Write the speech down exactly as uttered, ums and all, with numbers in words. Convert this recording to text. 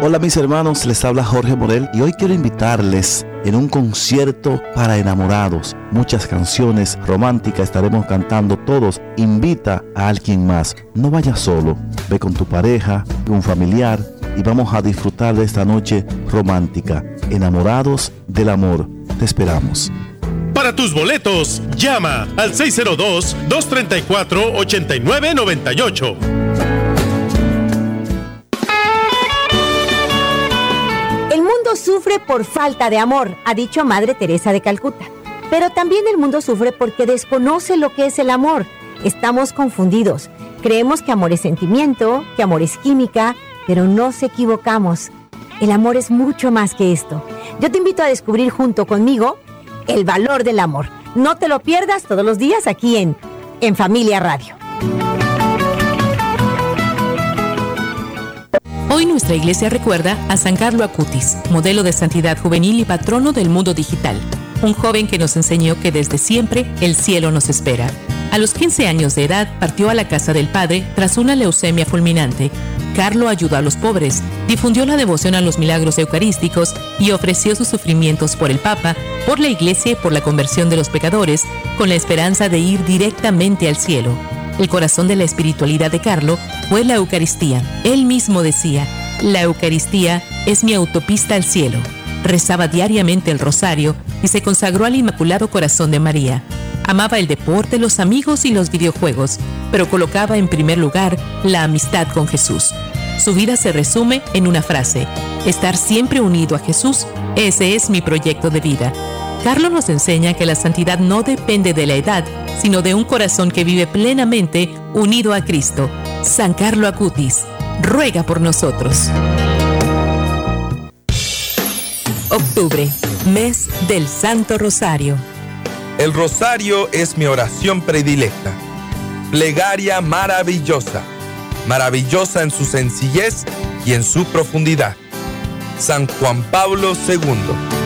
Hola mis hermanos, les habla Jorge Morel y hoy quiero invitarles en un concierto para enamorados. Muchas canciones románticas estaremos cantando todos. Invita a alguien más. No vayas solo, ve con tu pareja, un familiar y vamos a disfrutar de esta noche romántica. Enamorados del amor. Te esperamos. Para tus boletos, llama al seis cero dos, dos tres cuatro, ocho nueve nueve ocho. El mundo sufre por falta de amor, ha dicho Madre Teresa de Calcuta. Pero también el mundo sufre porque desconoce lo que es el amor. Estamos confundidos. Creemos que amor es sentimiento, que amor es química, pero nos equivocamos. El amor es mucho más que esto. Yo te invito a descubrir junto conmigo el valor del amor. No te lo pierdas todos los días aquí en, en Familia Radio. Hoy nuestra iglesia recuerda a San Carlo Acutis, modelo de santidad juvenil y patrono del mundo digital. Un joven que nos enseñó que desde siempre el cielo nos espera. A los quince años de edad partió a la casa del padre tras una leucemia fulminante. Carlo ayudó a los pobres, difundió la devoción a los milagros eucarísticos y ofreció sus sufrimientos por el Papa, por la Iglesia y por la conversión de los pecadores, con la esperanza de ir directamente al cielo. El corazón de la espiritualidad de Carlo fue la Eucaristía. Él mismo decía: la Eucaristía es mi autopista al cielo. Rezaba diariamente el rosario y se consagró al Inmaculado Corazón de María. Amaba el deporte, los amigos y los videojuegos, pero colocaba en primer lugar la amistad con Jesús. Su vida se resume en una frase: estar siempre unido a Jesús, ese es mi proyecto de vida. Carlo nos enseña que la santidad no depende de la edad, sino de un corazón que vive plenamente unido a Cristo. San Carlo Acutis, ruega por nosotros. Octubre, mes del Santo Rosario. El rosario es mi oración predilecta. Plegaria maravillosa, maravillosa en su sencillez y en su profundidad. San Juan Pablo segundo.